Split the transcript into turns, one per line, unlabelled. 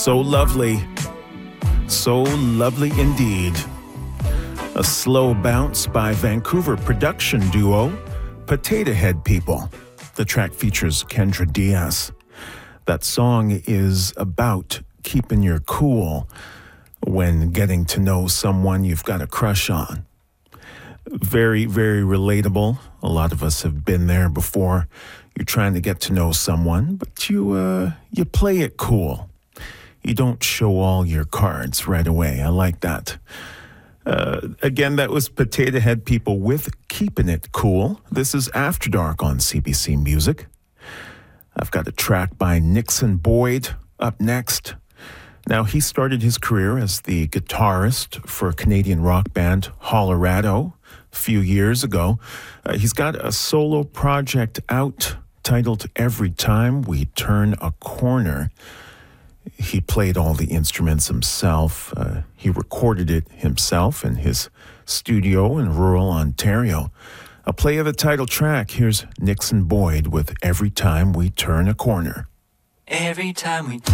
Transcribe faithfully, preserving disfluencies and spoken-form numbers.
So lovely. So lovely indeed. A slow bounce by Vancouver production duo Potato Head People. The track features Kendra Diaz. That song is about keeping your cool when getting to know someone you've got a crush on. Very, very relatable. A lot of us have been there before. You're trying to get to know someone, but you uh, you play it cool. You don't show all your cards right away. I like that. Uh, again, that was Potato Head People with Keeping It Cool. This is After Dark on C B C Music. I've got a track by Nixon Boyd up next. Now, he started his career as the guitarist for Canadian rock band Hollerado a few years ago. Uh, he's got a solo project out titled Every Time We Turn a Corner. He played all the instruments himself. Uh, he recorded it himself in his studio in rural Ontario. A play of the title track. Here's Nixon Boyd with Every Time We Turn a Corner.
Every time we turn